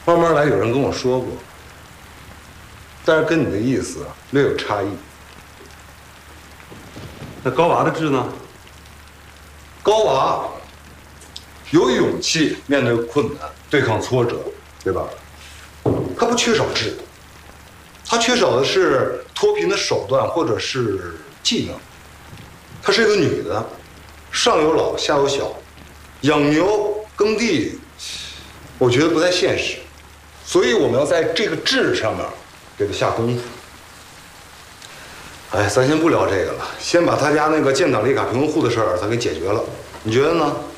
慢慢来，有人跟我说过，但是跟你的意思略有差异。 那高娃的志呢？ 高娃有勇气面对困难，对抗挫折，对吧？他不缺少志，他缺少的是脱贫的手段或者是技能。她是一个女的，上有老下有小，养牛耕地，我觉得不太现实，所以我们要在这个志上面给她下功夫。哎，咱先不聊这个了，先把他家那个建档立卡贫困户的事儿咱给解决了，你觉得呢？